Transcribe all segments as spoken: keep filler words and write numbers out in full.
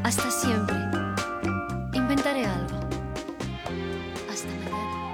Hasta siempre. Inventaré algo. Hasta mañana.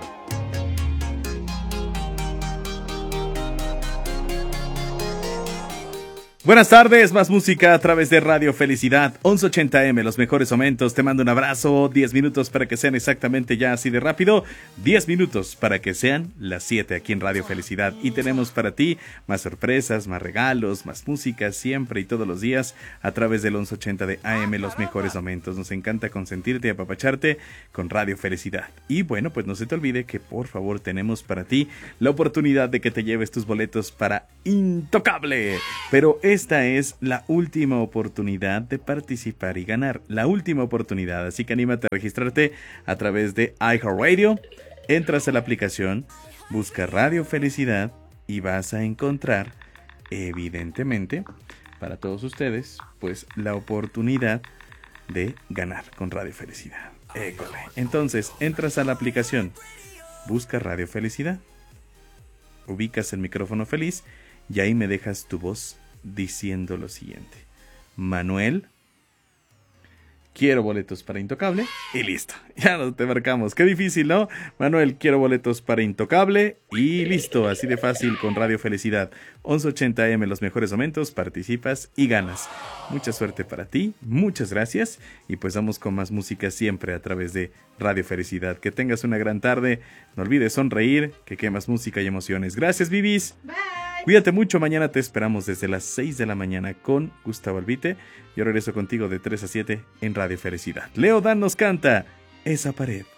Buenas tardes, más música a través de Radio Felicidad, once ochenta eme, los mejores momentos. Te mando un abrazo, diez minutos para que sean exactamente ya así de rápido, diez minutos para que sean las siete aquí en Radio Felicidad. Y tenemos para ti más sorpresas, más regalos, más música siempre y todos los días a través del once ochenta de A M, los mejores momentos. Nos encanta consentirte y apapacharte con Radio Felicidad. Y bueno, pues no se te olvide que por favor tenemos para ti la oportunidad de que te lleves tus boletos para Intocable. Pero esta es la última oportunidad de participar y ganar. La última oportunidad. Así que anímate a registrarte a través de iHeartRadio. Entras a la aplicación, busca Radio Felicidad y vas a encontrar, evidentemente, para todos ustedes, pues la oportunidad de ganar con Radio Felicidad. École. Entonces, entras a la aplicación, busca Radio Felicidad, ubicas el micrófono feliz y ahí me dejas tu voz diciendo lo siguiente: Manuel, quiero boletos para Intocable. Y listo, ya nos te marcamos. Qué difícil, ¿no? Manuel, quiero boletos para Intocable. Y listo, así de fácil con Radio Felicidad. once ochenta eme, los mejores momentos, participas y ganas. Mucha suerte para ti, muchas gracias. Y pues vamos con más música siempre a través de Radio Felicidad. Que tengas una gran tarde. No olvides sonreír, que quemas música y emociones. Gracias, Vivis. Bye. Cuídate mucho, mañana te esperamos desde las seis de la mañana con Gustavo Albite. Yo regreso contigo de tres a siete en Radio Felicidad. Leo Dan nos canta Esa pared.